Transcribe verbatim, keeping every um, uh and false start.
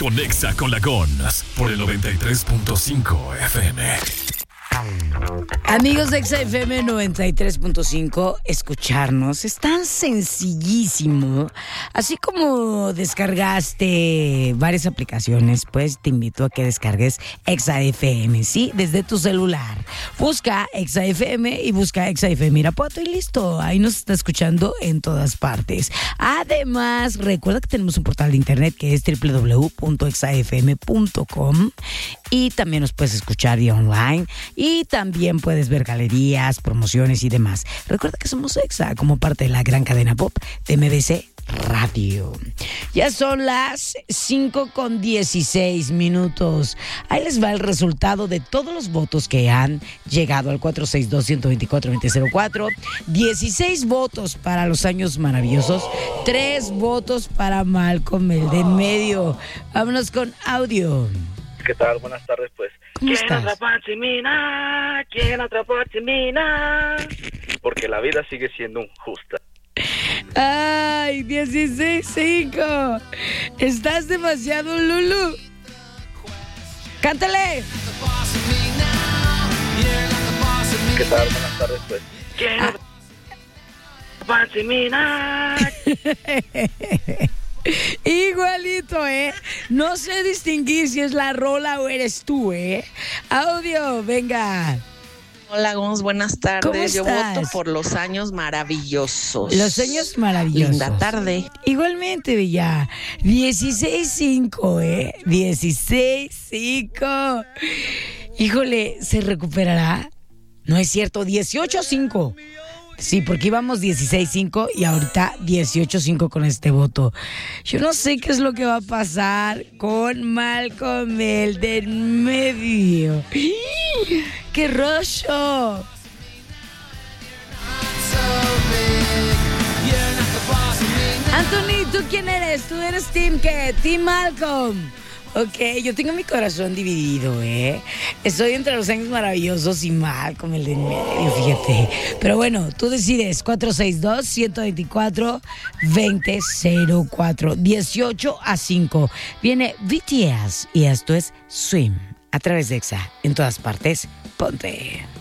Conexa con la Gons por el noventa y tres punto cinco F M. Amigos de Exa F M noventa y tres punto cinco, escucharnos es tan sencillísimo. Así como descargaste varias aplicaciones, pues te invito a que descargues Exa F M, ¿sí? Desde tu celular. Busca Exa F M y busca Exa F M Irapuato y listo. Ahí nos está escuchando en todas partes. Además, recuerda que tenemos un portal de internet que es doble u doble u doble u punto exa f m punto com y también nos puedes escuchar vía online. Y también puedes ver galerías, promociones y demás. Recuerda que somos Exa, como parte de la gran cadena pop de M B C Radio. Ya son las cinco con dieciséis minutos. Ahí les va el resultado de todos los votos que han llegado al cuatro seis dos, uno dos cuatro, dos cero cero cuatro. dieciséis votos para Los Años Maravillosos. tres votos para Malcolm, el de en medio. Vámonos con audio. ¿Qué tal? Buenas tardes, pues. ¿Cómo ¿Quién estás? atrapó a Chimina? ¿Quién atrapó a Chimina? Porque la vida sigue siendo injusta. Ay, dieciséis cinco. Estás demasiado Lulu. Cántale. ¿Qué tal? Buenas tardes, pues. ¿Quién Ah. atrapó a Chimina? Igualito, ¿eh? No sé distinguir si es la rola o eres tú, ¿eh? Audio, venga. Hola, Gons, buenas ¿Cómo tardes. Yo estás? voto por Los Años Maravillosos. Los Años Maravillosos. Linda tarde. Igualmente, Villa. dieciséis cinco, ¿eh? dieciséis cinco. Híjole, ¿se recuperará? No es cierto, dieciocho cinco. Sí, porque íbamos dieciséis cinco y ahorita dieciocho cinco con este voto. Yo no sé qué es lo que va a pasar con Malcolm, el del medio. ¡Qué rollo! Anthony, ¿tú quién eres? ¿Tú eres Team qué? Team Malcolm. Ok, yo tengo mi corazón dividido, ¿eh? Estoy entre Los Años Maravillosos y Malcolm, el de en medio, fíjate. Pero bueno, tú decides. cuatro seis dos, uno dos cuatro, dos cero cero cuatro. dieciocho a cinco. Viene B T S y esto es Swim. A través de Exa. En todas partes, ponte.